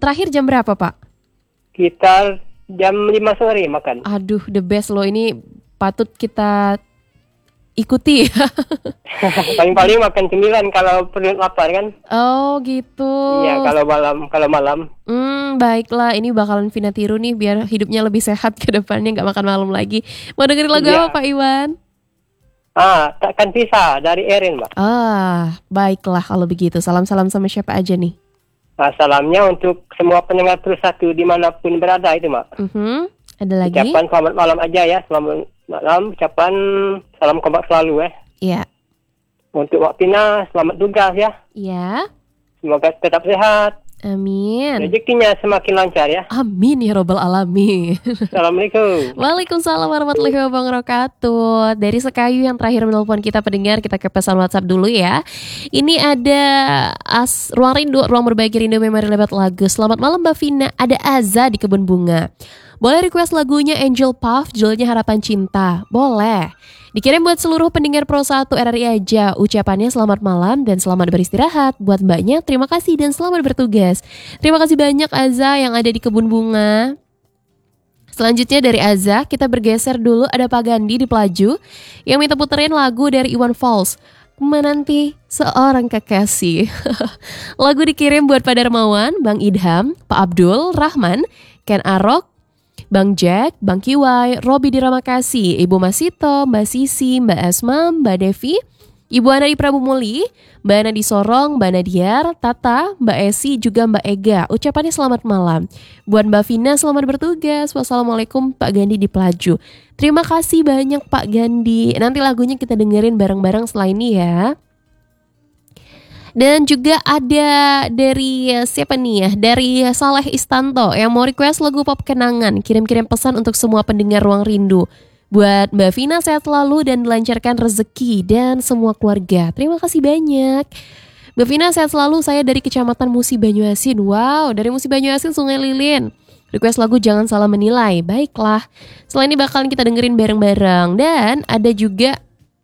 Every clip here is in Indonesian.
terakhir jam berapa, Pak? Sekitar jam 5 sore makan. Aduh, the best loh, ini patut kita ikuti. Paling-paling makan 9 kalau perut lapar kan. Oh gitu. Iya, kalau malam. Baiklah, ini bakalan Vina tiru nih biar hidupnya lebih sehat ke depannya, nggak makan malam lagi. Mau dengerin lagu apa, Pak Iwan? Takkan bisa dari Erin, Mbak. Baiklah kalau begitu. Salam-salam sama siapa aja nih? Salamnya untuk semua pendengar Plus 1 dimanapun berada itu, Mbak. Ada lagi? Ucapan selamat malam aja ya. Selamat malam, ucapan salam kompak selalu ya. Iya. Untuk Wak Pina, selamat tugas ya. Iya. Semoga tetap sehat. Amin. Rezekinya semakin lancar ya. Amin ya robbal alamin. Assalamualaikum. Waalaikumsalam warahmatullahi wabarakatuh. Dari Sekayu yang terakhir menelpon kita pendengar, kita ke pesan WhatsApp dulu ya. Ini ada Ruang Rindu, Ruang Berbagi Rindu Memori Lebat Lagu. Selamat malam Mbak Vina, ada Aza di Kebun Bunga. Boleh request lagunya Angel Puff, judulnya Harapan Cinta? Boleh. Dikirim buat seluruh pendengar Pro 1 RRI aja. Ucapannya selamat malam dan selamat beristirahat. Buat mbaknya terima kasih dan selamat bertugas. Terima kasih banyak Aza yang ada di Kebun Bunga. Selanjutnya dari Aza, kita bergeser dulu, ada Pak Gandhi di Pelaju yang minta puterin lagu dari Iwan Fals, Menanti Seorang Kekasih. Lagu dikirim buat Pak Darmawan, Bang Idham, Pak Abdul Rahman, Ken Arok, Bang Jack, Bang Kiwai, Robi di Ramakasi, Ibu Masito, Mbak Sisi, Mbak Asma, Mbak Devi, Ibu Ana di Prabu Muli, Mbak Ana di Sorong, Mbak Nadiar, Tata, Mbak Esi, juga Mbak Ega. Ucapannya selamat malam. Buat Mbak Vina, selamat bertugas. Wassalamualaikum Pak Gandhi di Pelaju. Terima kasih banyak Pak Gandhi. Nanti lagunya kita dengerin bareng-bareng setelah ini ya. Dan juga ada dari siapa nih ya? Dari Saleh Istanto yang mau request lagu pop kenangan. Kirim-kirim pesan untuk semua pendengar Ruang Rindu. Buat Mbak Vina sehat selalu dan dilancarkan rezeki dan semua keluarga. Terima kasih banyak. Mbak Vina sehat selalu, saya dari Kecamatan Musi Banyuasin. Wow, dari Musi Banyuasin Sungai Lilin. Request lagu Jangan Salah Menilai. Baiklah, setelah ini bakalan kita dengerin bareng-bareng. Dan ada juga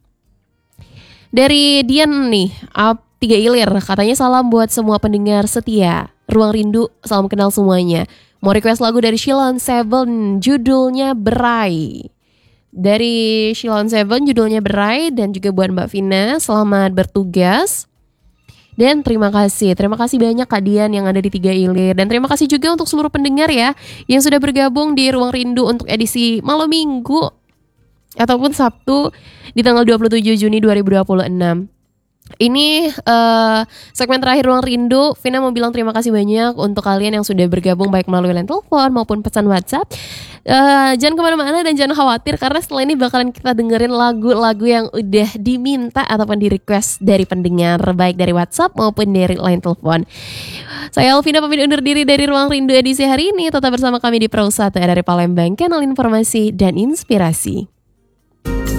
dari Dian nih, 3 Ilir, katanya salam buat semua pendengar setia Ruang Rindu, salam kenal semuanya. Mau request lagu dari Shilon Seven, judulnya Berai. Dari Shilon Seven, judulnya Berai. Dan juga buat Mbak Vina, selamat bertugas. Dan terima kasih banyak Kak Dian yang ada di 3 Ilir. Dan terima kasih juga untuk seluruh pendengar ya yang sudah bergabung di Ruang Rindu untuk edisi malam minggu ataupun Sabtu di tanggal 27 Juni 2026. Ini segmen terakhir Ruang Rindu. Vina mau bilang terima kasih banyak untuk kalian yang sudah bergabung baik melalui line telepon maupun pesan WhatsApp. Jangan kemana-mana dan jangan khawatir karena setelah ini bakalan kita dengerin lagu-lagu yang udah diminta ataupun di request dari pendengar baik dari WhatsApp maupun dari line telepon. Saya Alvina pamit undur diri dari Ruang Rindu edisi hari ini. Tetap bersama kami di Pro 1 dari Palembang, Kanal Informasi dan Inspirasi.